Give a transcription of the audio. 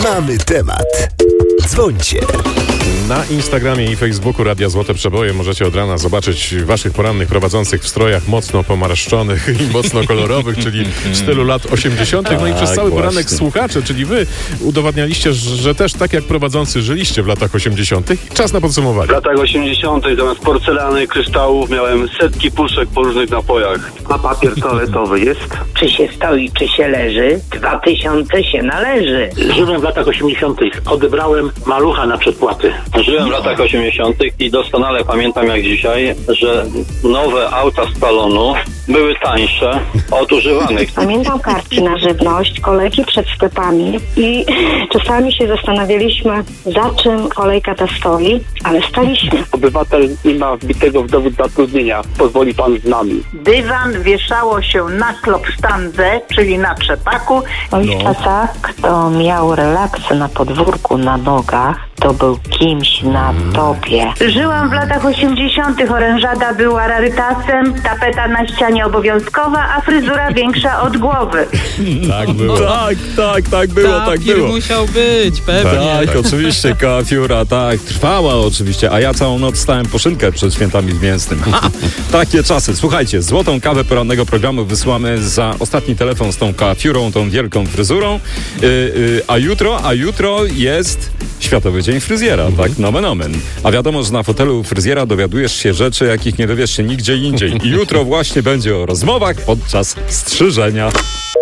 Mamy temat. Dzwońcie. Na Instagramie i Facebooku Radia Złote Przeboje możecie od rana zobaczyć waszych porannych prowadzących w strojach mocno pomarszczonych i mocno kolorowych, czyli w stylu lat 80. No i przez cały poranek słuchacze, czyli wy udowadnialiście, że też tak jak prowadzący żyliście w latach 80. Czas na podsumowanie. W latach 80. zamiast porcelany, kryształów miałem setki puszek po różnych napojach. A papier toaletowy jest? Czy się stoi, czy się leży? 2000 się należy. Żyłem w latach 80. Odebrałem malucha na przedpłaty. Żyłem w latach 80. i doskonale pamiętam jak dzisiaj, że nowe auta z salonu były tańsze od używanych. Pamiętam kartki na żywność, kolejki przed sklepami i czasami się zastanawialiśmy, za czym kolejka ta stoi, ale staliśmy. Obywatel nie ma wbitego w dowód zatrudnienia. Pozwoli pan z nami. Dywan wieszało się na klopsztandze, czyli na trzepaku. W moich czasach, kto miał relaksy na podwórku, na nogach, to był kimś na topie. Żyłam w latach 80. Orężada była rarytasem, tapeta na ścianie obowiązkowa, a fryzura większa od głowy. Tak było. Tak było. Musiał być, pewnie. Tak, oczywiście, kafiura, tak, trwała oczywiście, a ja całą noc stałem po szynkę przed świętami z mięsnym. Takie czasy. Słuchajcie, złotą kawę porannego programu wysyłamy za ostatni telefon z tą kafiurą, tą wielką fryzurą, a jutro jest Światowy Dzień Fryzjera, tak, nomen omen. A wiadomo, że na fotelu fryzjera dowiadujesz się rzeczy, jakich nie dowiesz się nigdzie indziej. I jutro właśnie będzie o rozmowach podczas strzyżenia.